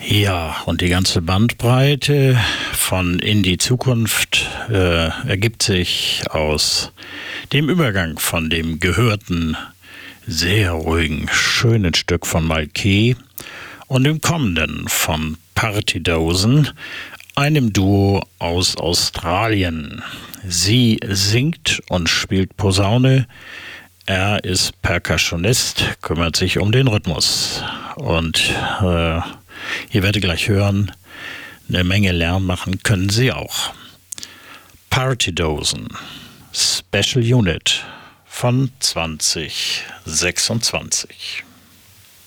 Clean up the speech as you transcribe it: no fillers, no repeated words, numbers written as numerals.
Ja, und die ganze Bandbreite von in die Zukunft ergibt sich aus dem Übergang von dem gehörten, sehr ruhigen, schönen Stück von Mal-K und dem kommenden von Partidozen, einem Duo aus Australien. Sie singt und spielt Posaune. Er ist Percussionist, kümmert sich um den Rhythmus. Und ihr werdet gleich hören, eine Menge Lärm machen können sie auch. Partidozen, Special Unit von 2026.